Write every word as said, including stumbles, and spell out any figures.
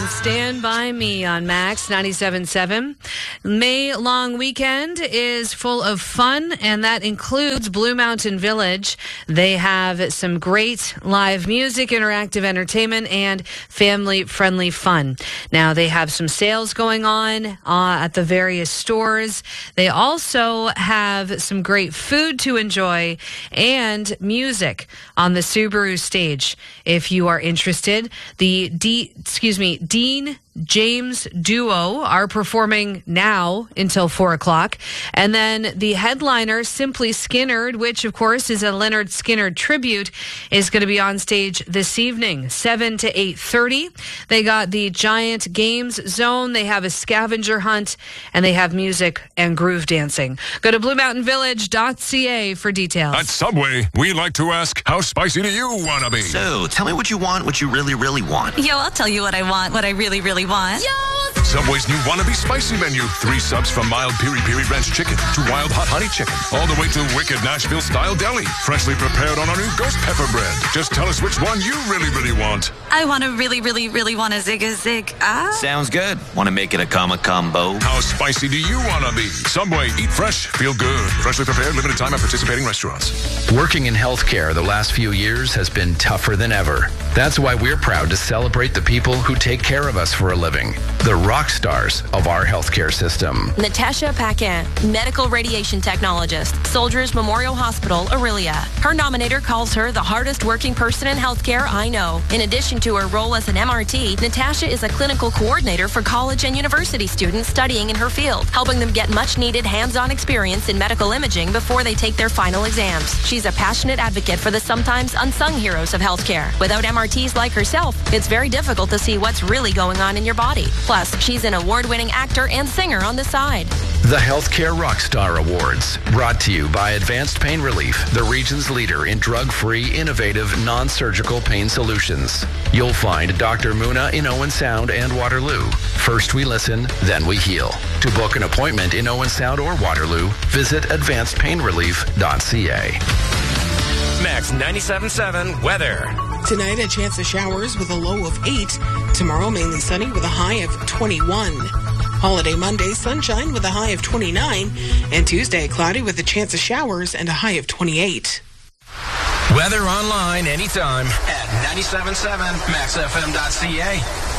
and Stand By Me on Max ninety-seven point seven. May long weekend is full of fun, and that includes Blue Mountain Village. They have some great live music, interactive entertainment, and family-friendly fun. Now, they have some sales going on uh, at the various stores. They also have some great food to enjoy and music on the Subaru stage. If you are interested, the D, excuse me, Dean James Duo are performing now until four o'clock. And then the headliner, Simply Skynyrd, which of course is a Lynyrd Skynyrd tribute, is going to be on stage this evening, seven to eight thirty. They got the Giant Games Zone. They have a scavenger hunt, and they have music and groove dancing. Go to blue mountain village dot c a for details. At Subway, we like to ask, how spicy do you want to be? So, tell me what you want, what you really, really want. Yo, I'll tell you what I want, what I really, really want. Yo! Subway's new Wannabe Spicy menu. Three subs from mild piri-piri ranch chicken to wild hot honey chicken. All the way to wicked Nashville-style deli. Freshly prepared on our new ghost pepper bread. Just tell us which one you really, really want. I want to really, really, really want a zig-a-zig. Ah. Sounds good. Want to make it a comma combo? How spicy do you want to be? Subway, eat fresh, feel good. Freshly prepared, limited time at participating restaurants. Working in healthcare the last few years has been tougher than ever. That's why we're proud to celebrate the people who take care of us for a living. The rock stars of our healthcare system. Natasha Paquin, medical radiation technologist, Soldiers Memorial Hospital, Aurelia. Her nominator calls her the hardest working person in healthcare I know. In addition to her role as an M R T, Natasha is a clinical coordinator for college and university students studying in her field, helping them get much needed hands-on experience in medical imaging before they take their final exams. She's a passionate advocate for the sometimes unsung heroes of healthcare. Without M R Ts like herself, it's very difficult to see what's really going on in your body. Plus, she's an award-winning actor and singer on the side. The Healthcare Rockstar Awards, brought to you by Advanced Pain Relief, the region's leader in drug-free, innovative, non-surgical pain solutions. You'll find Doctor Muna in Owen Sound and Waterloo. First we listen, then we heal. To book an appointment in Owen Sound or Waterloo, visit advanced pain relief dot c a. Max ninety-seven point seven weather. Tonight, a chance of showers with a low of eight. Tomorrow, mainly sunny with a high of twenty-one. Holiday Monday, sunshine with a high of twenty-nine. And Tuesday, cloudy with a chance of showers and a high of twenty-eight. Weather online anytime at ninety-seven point seven max f m dot c a.